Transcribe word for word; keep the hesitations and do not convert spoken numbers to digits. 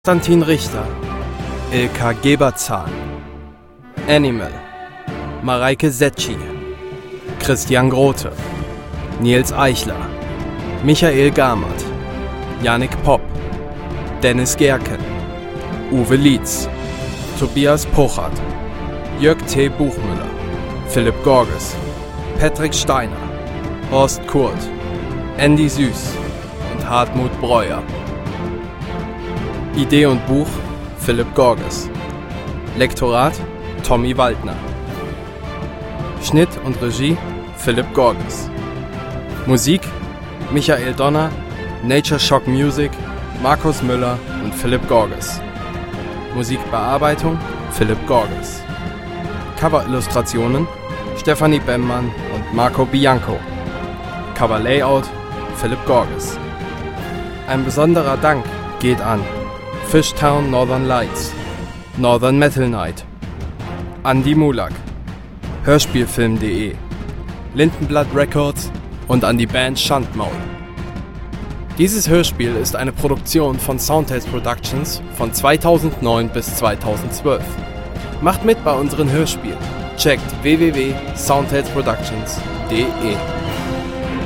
Konstantin Richter, Ilka Geberzahn, Animal, Mareike Secchi, Christian Grote, Nils Eichler, Michael Gamert, Yannick Popp, Dennis Gerken, Uwe Lietz, Tobias Puchert, Jörg T. Buchmüller, Philipp Gorges, Patrick Steiner, Horst Kurt, Andy Süß und Hartmut Breuer. Idee und Buch Philipp Gorges. Lektorat Tommy Waldner. Schnitt und Regie Philipp Gorges. Musik Michael Donner, Nature Shock Music, Markus Müller und Philipp Gorges. Musikbearbeitung Philipp Gorges. Coverillustrationen Stefanie Bemmmann und Marco Bianco. Coverlayout Philipp Gorges. Ein besonderer Dank geht an Fishtown Northern Lights, Northern Metal Night, Andi Mulak, Hörspielfilm punkt de, Lindenblatt Records und an die Band Schandmaul. Dieses Hörspiel ist eine Produktion von Soundtales Productions von zweitausendneun bis zweitausendzwölf. Macht mit bei unseren Hörspielen. Checkt w w w punkt soundtales productions punkt de.